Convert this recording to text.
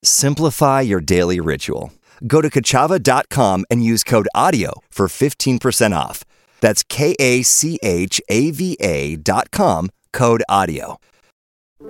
Simplify your daily ritual. Go to Kachava.com and use code AUDIO for 15% off. That's KACHAVA.com, code AUDIO.